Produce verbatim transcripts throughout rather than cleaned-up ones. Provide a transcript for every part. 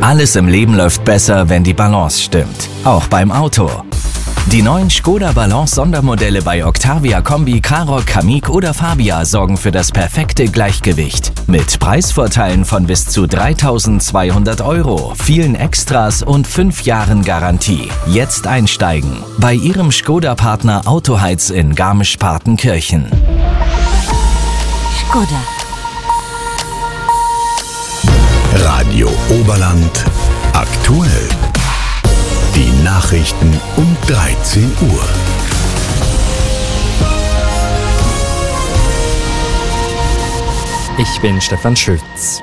Alles im Leben läuft besser, wenn die Balance stimmt. Auch beim Auto. Die neuen Škoda Balance Sondermodelle bei Octavia Kombi, Karoq, Kamiq oder Fabia sorgen für das perfekte Gleichgewicht. Mit Preisvorteilen von bis zu dreitausendzweihundert Euro, vielen Extras und fünf Jahren Garantie. Jetzt einsteigen bei Ihrem Škoda-Partner Autoheiz in Garmisch-Partenkirchen. Škoda. Radio Oberland aktuell. Die Nachrichten um dreizehn Uhr. Ich bin Stefan Schütz.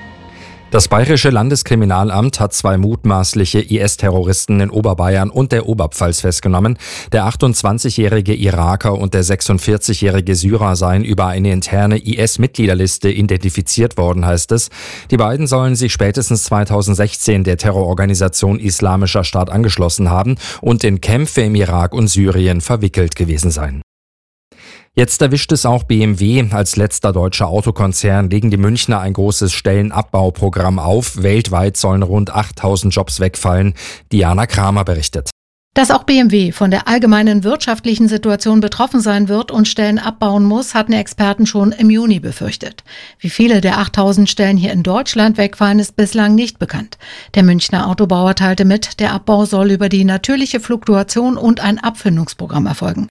Das Bayerische Landeskriminalamt hat zwei mutmaßliche I S-Terroristen in Oberbayern und der Oberpfalz festgenommen. Der achtundzwanzigjährige Iraker und der sechsundvierzigjährige Syrer seien über eine interne I S-Mitgliederliste identifiziert worden, heißt es. Die beiden sollen sich spätestens zweitausendsechzehn der Terrororganisation Islamischer Staat angeschlossen haben und in Kämpfe im Irak und Syrien verwickelt gewesen sein. Jetzt erwischt es auch B M W. Als letzter deutscher Autokonzern legen die Münchner ein großes Stellenabbauprogramm auf. Weltweit sollen rund achttausend Jobs wegfallen. Diana Kramer berichtet. Dass auch B M W von der allgemeinen wirtschaftlichen Situation betroffen sein wird und Stellen abbauen muss, hatten Experten schon im Juni befürchtet. Wie viele der achttausend Stellen hier in Deutschland wegfallen, ist bislang nicht bekannt. Der Münchner Autobauer teilte mit, der Abbau soll über die natürliche Fluktuation und ein Abfindungsprogramm erfolgen.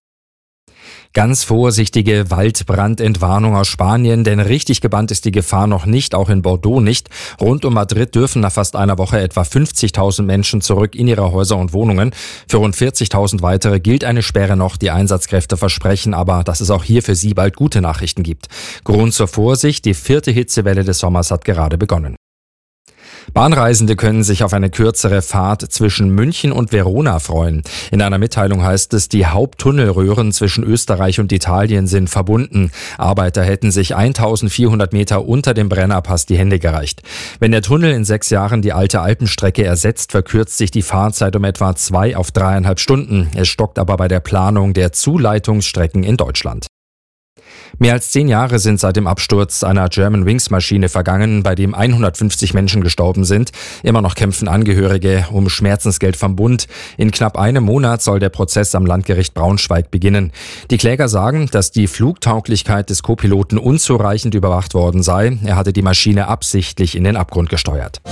Ganz vorsichtige Waldbrandentwarnung aus Spanien, denn richtig gebannt ist die Gefahr noch nicht, auch in Bordeaux nicht. Rund um Madrid dürfen nach fast einer Woche etwa fünfzigtausend Menschen zurück in ihre Häuser und Wohnungen. Für rund vierzigtausend weitere gilt eine Sperre noch. Die Einsatzkräfte versprechen aber, dass es auch hier für sie bald gute Nachrichten gibt. Grund zur Vorsicht, die vierte Hitzewelle des Sommers hat gerade begonnen. Bahnreisende können sich auf eine kürzere Fahrt zwischen München und Verona freuen. In einer Mitteilung heißt es, die Haupttunnelröhren zwischen Österreich und Italien sind verbunden. Arbeiter hätten sich eintausendvierhundert Meter unter dem Brennerpass die Hände gereicht. Wenn der Tunnel in sechs Jahren die alte Alpenstrecke ersetzt, verkürzt sich die Fahrzeit um etwa zwei auf dreieinhalb Stunden. Es stockt aber bei der Planung der Zuleitungsstrecken in Deutschland. Mehr als zehn Jahre sind seit dem Absturz einer Germanwings-Maschine vergangen, bei dem hundertfünfzig Menschen gestorben sind. Immer noch kämpfen Angehörige um Schmerzensgeld vom Bund. In knapp einem Monat soll der Prozess am Landgericht Braunschweig beginnen. Die Kläger sagen, dass die Flugtauglichkeit des Co-Piloten unzureichend überwacht worden sei. Er hatte die Maschine absichtlich in den Abgrund gesteuert.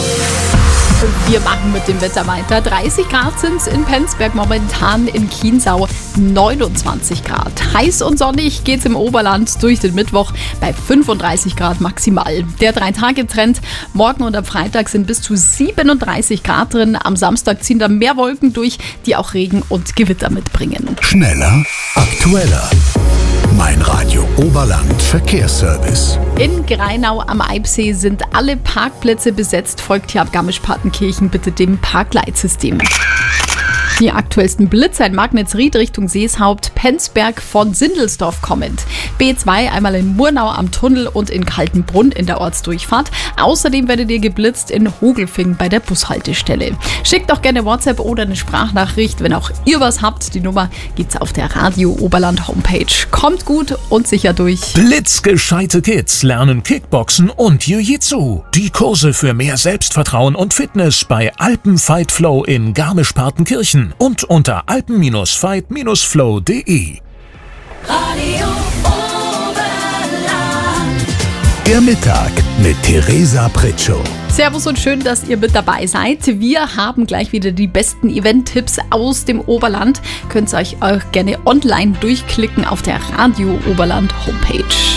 Wir machen mit dem Wetter weiter. dreißig Grad sind es in Penzberg, momentan in Chiemsau neunundzwanzig Grad. Heiß und sonnig geht's im Oberland durch den Mittwoch bei fünfunddreißig Grad maximal. Der Drei-Tage-Trend, morgen und am Freitag sind bis zu siebenunddreißig Grad drin. Am Samstag ziehen da mehr Wolken durch, die auch Regen und Gewitter mitbringen. Schneller, aktueller. Mein Radio Oberland Verkehrsservice. In Greinau am Eibsee sind alle Parkplätze besetzt. Folgt hier ab Garmisch-Partenkirchen bitte dem Parkleitsystem. Die aktuellsten Blitzer in Magnitz-Ried Richtung Seeshaupt, Penzberg von Sindelsdorf kommend. B zwei einmal in Murnau am Tunnel und in Kaltenbrunn in der Ortsdurchfahrt. Außerdem werdet ihr geblitzt in Hogelfing bei der Bushaltestelle. Schickt doch gerne WhatsApp oder eine Sprachnachricht, wenn auch ihr was habt. Die Nummer gibt's auf der Radio Oberland Homepage. Kommt gut und sicher durch. Blitzgescheite Kids lernen Kickboxen und Jiu-Jitsu. Die Kurse für mehr Selbstvertrauen und Fitness bei Alpen Fight Flow in Garmisch-Partenkirchen und unter alpen Fight Flow punkt de. Radio Oberland. Der Mittag mit Theresa Pritschow. Servus und schön, dass ihr mit dabei seid. Wir haben gleich wieder die besten Event-Tipps aus dem Oberland. Könnt ihr euch auch gerne online durchklicken auf der Radio Oberland Homepage.